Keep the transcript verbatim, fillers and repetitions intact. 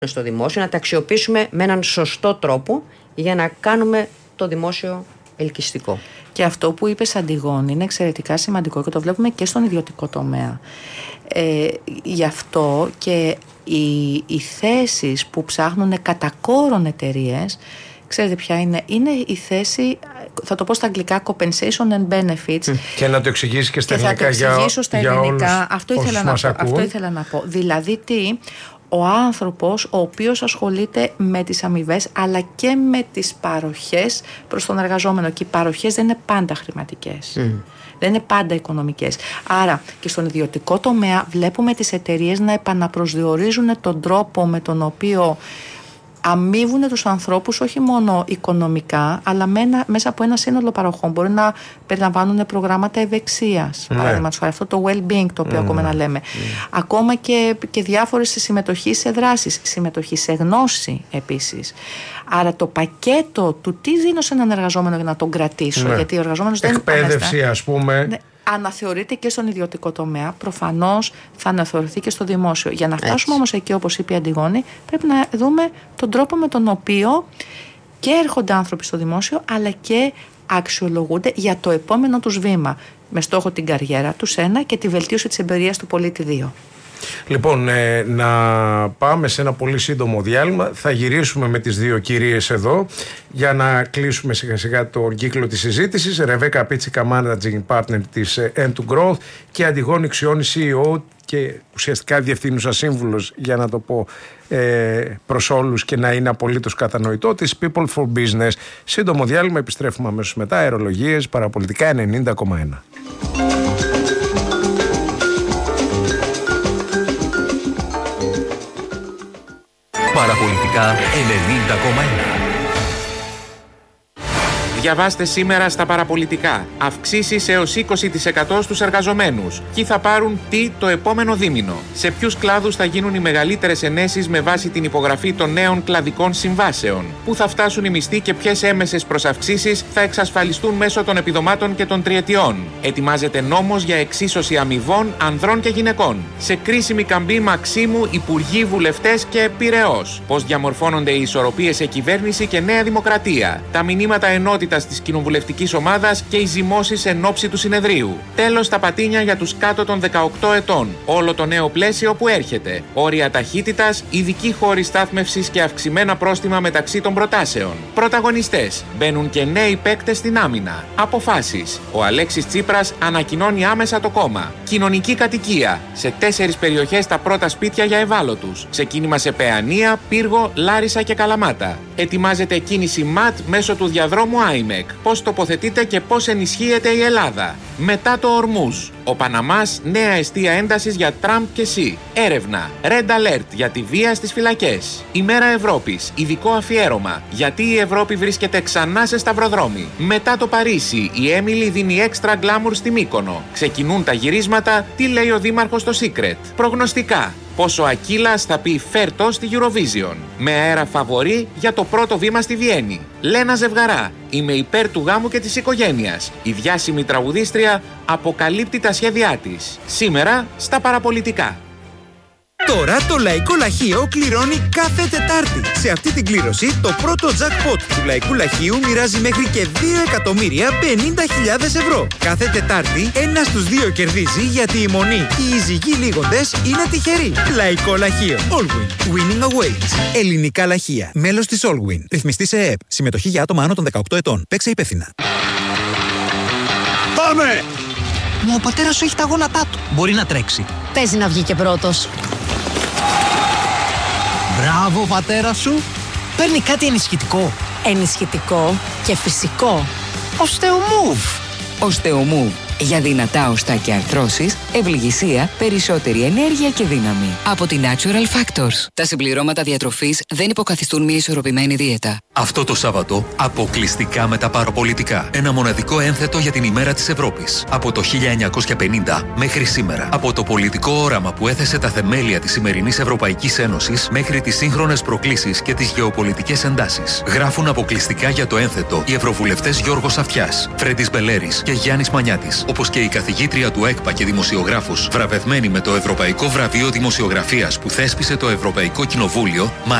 στο δημόσιο, να τα αξιοποιήσουμε με έναν σωστό τρόπο για να κάνουμε το δημόσιο ελκυστικό. Και αυτό που είπες, Αντιγόνη, είναι εξαιρετικά σημαντικό και το βλέπουμε και στον ιδιωτικό τομέα. Ε, γι' αυτό και οι, οι θέσεις που ψάχνουν κατά κόρον εταιρείες, ξέρετε ποια είναι? Είναι η θέση, θα το πω στα αγγλικά, compensation and benefits. Και να το εξηγήσει και στα και ελληνικά. Θα το εξηγήσω στα για, ελληνικά. Για αυτό, ήθελα να πω, αυτό ήθελα να πω. Δηλαδή τι? Ο άνθρωπος ο οποίος ασχολείται με τις αμοιβές αλλά και με τις παροχές προς τον εργαζόμενο. Και οι παροχές δεν είναι πάντα χρηματικές. Mm. Δεν είναι πάντα οικονομικές. Άρα και στον ιδιωτικό τομέα βλέπουμε τις εταιρείες να επαναπροσδιορίζουν τον τρόπο με τον οποίο αμείβουν τους ανθρώπους όχι μόνο οικονομικά, αλλά μέσα από ένα σύνολο παροχών. Μπορεί να περιλαμβάνουν προγράμματα ευεξίας, ναι. παραδείγματος χάρη, αυτό το well-being το οποίο mm. ακόμα να λέμε. Mm. Ακόμα και, και διάφορες συμμετοχή σε δράσεις, συμμετοχή σε γνώση επίσης. Άρα το πακέτο του τι δίνω σε έναν εργαζόμενο για να τον κρατήσω, ναι. γιατί ο εργαζόμενος δεν είναι εκπαίδευση, ας πούμε. Ναι. Αναθεωρείται και στον ιδιωτικό τομέα, προφανώς θα αναθεωρηθεί και στο δημόσιο. Για να φτάσουμε Έτσι. όμως εκεί, όπως είπε η Αντιγόνη, πρέπει να δούμε τον τρόπο με τον οποίο και έρχονται άνθρωποι στο δημόσιο, αλλά και αξιολογούνται για το επόμενο τους βήμα, με στόχο την καριέρα τους ένα και τη βελτίωση της εμπειρίας του πολίτη δύο. Λοιπόν, ε, να πάμε σε ένα πολύ σύντομο διάλειμμα. Θα γυρίσουμε με τις δύο κυρίες εδώ για να κλείσουμε σιγά σιγά τον κύκλο της συζήτησης. Ρεβέκα Πίτσικα, Managing Partner της End to Growth, και Αντιγόνη Ξιώνη, σι ι ο και ουσιαστικά διευθύνουσα σύμβουλος, για να το πω ε, προς όλους και να είναι απολύτως κατανοητό, της People for Business. Σύντομο διάλειμμα, επιστρέφουμε αμέσως μετά. Αερολογίες, παραπολιτικά ενενήντα κόμμα ένα. Παραπολιτικά ενενήντα κόμμα ένα. Διαβάστε σήμερα στα παραπολιτικά. Αυξήσεις έως είκοσι τοις εκατό στους εργαζομένους. Ποιοι θα πάρουν τι το επόμενο δίμηνο. Σε ποιους κλάδους θα γίνουν οι μεγαλύτερες ενέσεις με βάση την υπογραφή των νέων κλαδικών συμβάσεων. Πού θα φτάσουν οι μισθοί και ποιες έμεσες προσαυξήσεις θα εξασφαλιστούν μέσω των επιδομάτων και των τριετιών. Ετοιμάζεται νόμος για εξίσωση αμοιβών ανδρών και γυναικών. Σε κρίσιμη καμπή Μαξίμου, υπουργοί, βουλευτές και Πειραιώς. Πώς διαμορφώνονται οι ισορροπίες σε κυβέρνηση και Νέα Δημοκρατία. Τα μηνύματα ενότητας της κοινοβουλευτικής ομάδας και οι ζυμώσεις εν ώψη του συνεδρίου. Τέλος, τα πατίνια για τους κάτω των δεκαοκτώ ετών. Όλο το νέο πλαίσιο που έρχεται. Όρια ταχύτητας, ειδικοί χώροι στάθμευσης και αυξημένα πρόστιμα μεταξύ των προτάσεων. Πρωταγωνιστές. Μπαίνουν και νέοι παίκτες στην άμυνα. Αποφάσεις. Ο Αλέξης Τσίπρας ανακοινώνει άμεσα το κόμμα. Κοινωνική κατοικία. Σε τέσσερις περιοχές τα πρώτα σπίτια για ευάλωτους. Ξεκίνημα σε Παιανία, Πύργο, Λάρισα και Καλαμάτα. Ετοιμάζεται κίνηση ΜΑΤ μέσω του διαδρόμου άιμεκ. Πώς τοποθετείται και πώς ενισχύεται η Ελλάδα. Μετά το Ορμούζ. Ο Παναμάς, νέα αιστεία έντασης για Τραμπ και Σι. Έρευνα. Red Alert για τη βία στις φυλακές. Ημέρα Ευρώπης. Ειδικό αφιέρωμα. Γιατί η Ευρώπη βρίσκεται ξανά σε σταυροδρόμι. Μετά το Παρίσι. Η Έμιλι δίνει έξτρα γκλάμουρ στη Μύκονο. Ξεκινούν τα γυρίσματα. Τι λέει ο Δήμαρχος στο Secret. Προγνωστικά. Πόσο Ακύλας θα πει φέρτο στη Eurovision. Με αέρα φαβορί για το πρώτο βήμα στη Βιέννη. Λένα Ζευγαρά. Είμαι υπέρ του γάμου και της οικογένειας. Η διάσημη τραγουδίστρια αποκαλύπτει τα σχέδιά της. Σήμερα στα παραπολιτικά. Τώρα το Λαϊκό Λαχείο κληρώνει κάθε Τετάρτη. Σε αυτή την κλήρωση το πρώτο jackpot του Λαϊκού Λαχείου μοιράζει μέχρι και δύο εκατομμύρια πενήντα χιλιάδες ευρώ. Κάθε Τετάρτη ένας στους δύο κερδίζει, γιατί η μονή και οι ζυγοί λίγοντες είναι τυχεροί. Λαϊκό Λαχείο. Allwin. Winning awaits. Ελληνικά λαχεία. Μέλος της Allwin. Ρυθμιστή σε ΕΕΠ. Συμμετοχή για άτομα άνω των δεκαοκτώ ετών. Παίξε υπεύθυνα. Πάμε! Μα ο πατέρας σου έχει τα γόνατά του. Μπορεί να τρέξει. Παίζει να βγει και πρώτος. Μπράβο, πατέρα σου. Παίρνει κάτι ενισχυτικό. Ενισχυτικό και φυσικό. Osteomove. Osteomove. Για δυνατά οστά και αρθρώσεις, ευληγησία, περισσότερη ενέργεια και δύναμη. Από τη Natural Factors. Τα συμπληρώματα διατροφής δεν υποκαθιστούν μια ισορροπημένη δίαιτα. Αυτό το Σάββατο, αποκλειστικά με τα παραπολιτικά. Ένα μοναδικό ένθετο για την ημέρα της Ευρώπης. Από το χίλια εννιακόσια πενήντα μέχρι σήμερα. Από το πολιτικό όραμα που έθεσε τα θεμέλια της σημερινής Ευρωπαϊκής Ένωσης μέχρι τις σύγχρονες προκλήσεις και τις γεωπολιτικές εντάσεις. Γράφουν αποκλειστικά για το ένθετο οι ευρωβουλευτές Γιώργος Αυτιάς, Φρέντης Μπελέρης και Γιάννης Μανιάτης. όπως και η καθηγήτρια του ΕΚΠΑ και δημοσιογράφος, βραβευμένη με το Ευρωπαϊκό Βραβείο Δημοσιογραφίας που θέσπισε το Ευρωπαϊκό Κοινοβούλιο,